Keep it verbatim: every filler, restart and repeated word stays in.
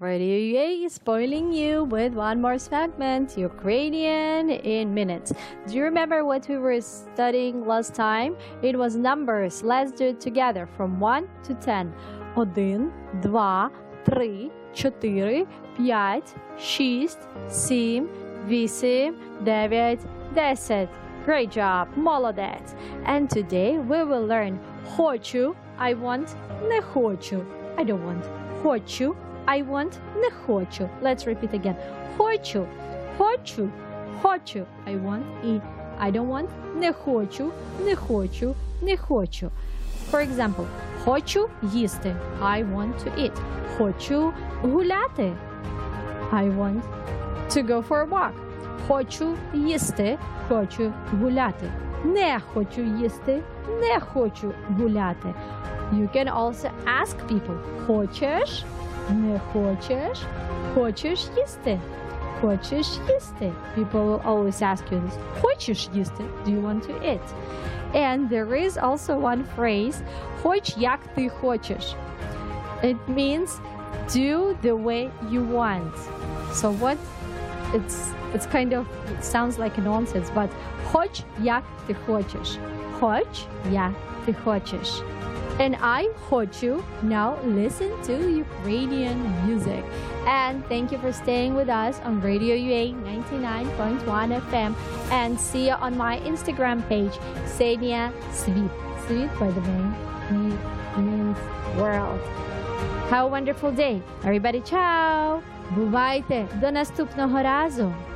Radio U A is spoiling you with one more segment, Ukrainian in minutes. Do you remember what we were studying last time? It was numbers. Let's do it together from one to ten. Один, два, три, чотири, п'ять, шість, сім, вісім, дев'ять, десять. Great job, молодець. And today we will learn хочу, I want, не хочу. I don't want. Хочу, I want, не хочу. Let's repeat again. Хочу, хочу, хочу, I want і I don't want, не хочу, не хочу, не хочу. For example, хочу їсти. I want to eat. Хочу гуляти. I want to go for a walk. Хочу їсти, хочу гуляти. Не хочу їсти, не хочу гуляти. You can also ask people, хочеш, не хочеш, хочеш їсти, хочеш їсти. People will always ask you this, хочеш їсти, do you want to eat? And there is also one phrase, хоч як ти хочеш. It means do the way you want. So what? It's it's kind of it sounds like a nonsense, but хоч як ти хочеш. Хоч як ти хочеш. And I хочу now listen to Ukrainian music. And thank you for staying with us on Radio U A ninety-nine point one F M. And see you on my Instagram page, Ksenia Svit. Svit, by the way, means world. Have a wonderful day. Everybody, ciao! Бувайте! До наступного разу!